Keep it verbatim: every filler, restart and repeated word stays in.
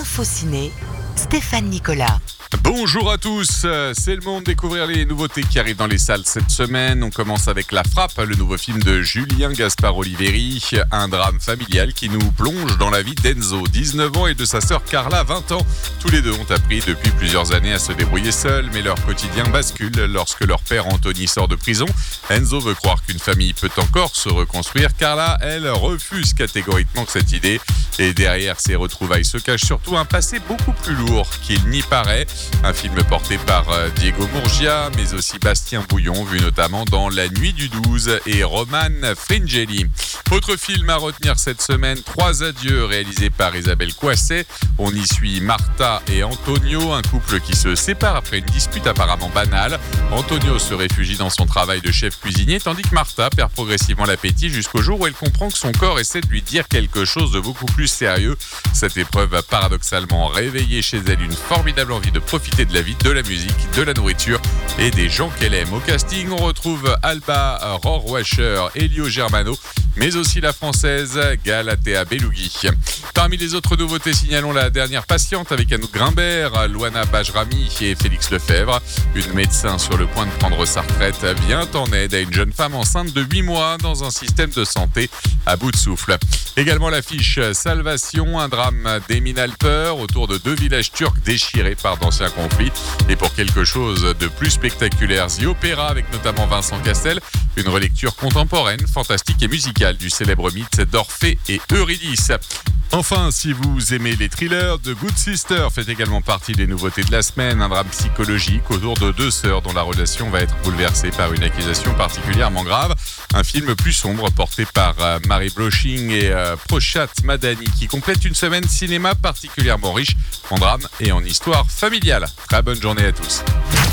l'info ciné, Stéphane Nicolas. Bonjour à tous, c'est le moment de découvrir les nouveautés qui arrivent dans les salles cette semaine. On commence avec La Frappe, le nouveau film de Julien Gaspard Oliveri, un drame familial qui nous plonge dans la vie d'Enzo, dix-neuf ans, et de sa sœur Carla, vingt ans. Tous les deux ont appris depuis plusieurs années à se débrouiller seuls, mais leur quotidien bascule lorsque leur père Anthony sort de prison. Enzo veut croire qu'une famille peut encore se reconstruire. Carla, elle, refuse catégoriquement cette idée. Et derrière ces retrouvailles se cache surtout un passé beaucoup plus lourd qu'il n'y paraît. Un film porté par Diego Murgia, mais aussi Bastien Bouillon, vu notamment dans La Nuit du douze, et Roman Fringeli. Autre film à retenir cette semaine, Trois adieux, réalisé par Isabelle Coisset. On y suit Martha et Antonio, un couple qui se sépare après une dispute apparemment banale. Antonio se réfugie dans son travail de chef cuisinier, tandis que Martha perd progressivement l'appétit jusqu'au jour où elle comprend que son corps essaie de lui dire quelque chose de beaucoup plus sérieux. Cette épreuve va paradoxalement réveiller chez elle une formidable envie de profiter de la vie, de la musique, de la nourriture et des gens qu'elle aime. Au casting, on retrouve Alba Rohrwacher, Elio Germano, mais aussi la française Galatea Belougui. Parmi les autres nouveautés, signalons La dernière patiente avec Anouk Grimbert, Loana Bajrami et Félix Lefebvre. Une médecin sur le point de prendre sa retraite vient en aide à une jeune femme enceinte de huit mois dans un système de santé à bout de souffle. Également l'affiche Salvation, un drame d'Emin Alper autour de deux villages turcs déchirés par d'anciens conflits. Et pour quelque chose de plus spectaculaire, The Opera avec notamment Vincent Cassel, une relecture contemporaine, fantastique et musicale du célèbre mythe d'Orphée et Eurydice. Enfin, si vous aimez les thrillers, The Good Sister fait également partie des nouveautés de la semaine. Un drame psychologique autour de deux sœurs dont la relation va être bouleversée par une accusation particulièrement grave. Un film plus sombre porté par euh, Marie Bloching et euh, Prochat Madani qui complète une semaine cinéma particulièrement riche en drame et en histoire familiale. Très bonne journée à tous.